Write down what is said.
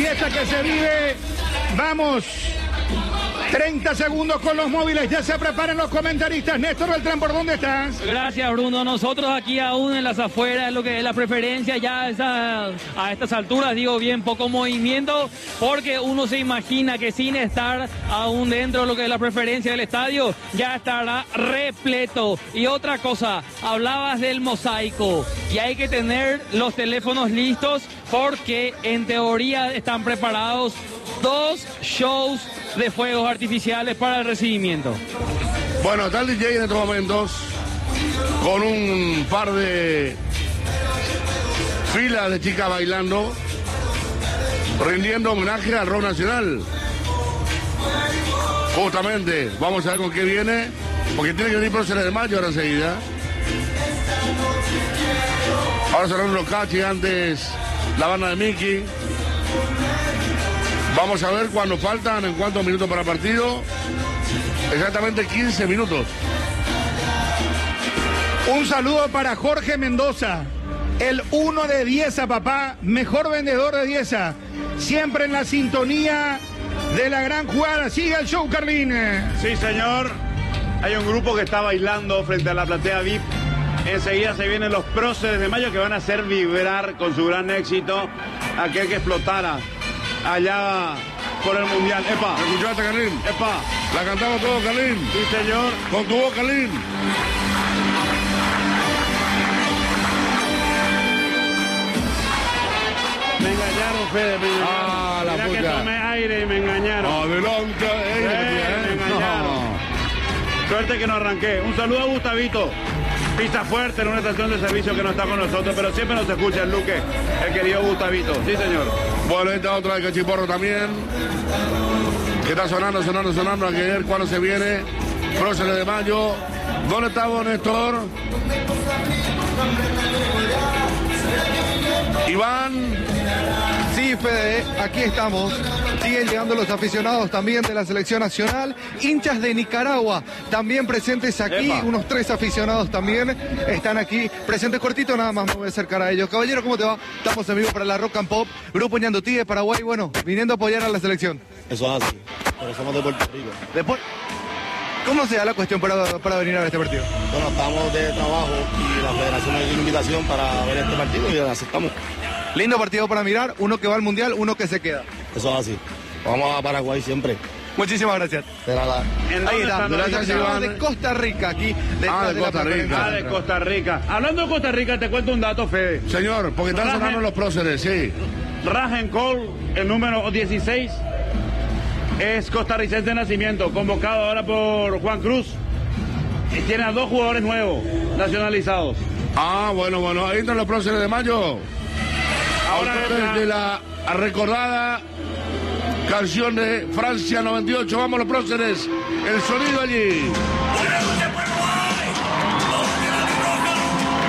fiesta que se vive. Vamos. 30 segundos con los móviles, ya se preparan los comentaristas. Néstor Beltrán, ¿por dónde estás? Gracias, Bruno.Nosotros aquí aún en las afueras, lo que es la preferencia, ya a estas alturas, digo bien, poco movimiento, porque uno se imagina que sin estar aún dentro de lo que es la preferencia del estadio, ya estará repleto. Y otra cosa, hablabas del mosaico, y hay que tener los teléfonos listos, porque en teoría están preparados 2 shows de fuegos artificiales para el recibimiento. Bueno, está el DJ en estos momentos con un par de filas de chicas bailando, rindiendo homenaje al rock nacional. Justamente, vamos a ver con qué viene, porque tiene que venir Próceres de Mayo ahora enseguida. Ahora serán los Cachi, antes la banda de Mickey. Vamos a ver cuándo faltan, en cuántos minutos para el partido. Exactamente 15 minutos. Un saludo para Jorge Mendoza, el 1 de Dieza, papá, mejor vendedor de Dieza. Siempre en la sintonía de la gran jugada. Sigue el show, Carlín. Sí, señor. Hay un grupo que está bailando frente a la platea VIP. Enseguida se vienen los Próceres de Mayo, que van a hacer vibrar con su gran éxito aquel que explotara allá por el Mundial. ¡Epa! ¿Escuchaste, Carlín? ¡Epa! La cantamos todos, Carlín. Sí, señor. Con tu voz, Carlín. Me engañaron, Fede, me engañaron. Ah, la Mira puta. que tomé aire y me engañaron. Adelante. Me engañaron. No. Suerte que no arranqué. Un saludo a Gustavito. Pista fuerte en una estación de servicio que no está con nosotros, pero siempre nos escucha el Luque, el querido Gustavito. Sí, señor. Bueno, esta otra de Cachiporro también. Que está sonando. Hay que ver cuándo se viene. Próceres de Mayo. ¿Dónde estamos, Néstor? Iván. Sí, Fede, aquí estamos. Siguen llegando los aficionados también de la selección nacional. Hinchas de Nicaragua también presentes aquí. Epa. Unos 3 aficionados también están aquí presentes. Cortito, nada más me voy a acercar a ellos. Caballero, ¿cómo te va? Estamos en vivo para la Rock and Pop. Grupo Ñandutí de Paraguay, bueno, viniendo a apoyar a la selección. Eso es así, pero somos de Puerto Rico. ¿Cómo se da la cuestión para venir a ver este partido? Bueno, estamos de trabajo y la federación nos dio una invitación para ver este partido y la aceptamos. Lindo partido para mirar, uno que va al Mundial, uno que se queda. Eso es así. Vamos a Paraguay siempre. Muchísimas gracias. De nada. ¿En Ahí dónde está, están los gracias, aficionados? Iván. de Costa Rica, aquí detrás de de la Costa Rica. preferencia. De Costa Rica. Hablando de Costa Rica, te cuento un dato, Fede. Señor, porque están sonando los Próceres, sí. Rajen Cole, el número 16, es costarricense de nacimiento, convocado ahora por Juan Cruz. Y tiene a 2 jugadores nuevos, nacionalizados. Ah, bueno, ahí están los Próceres de Mayo. Ahora Autores de la recordada canción de Francia 98. Vamos los Próceres, el sonido allí.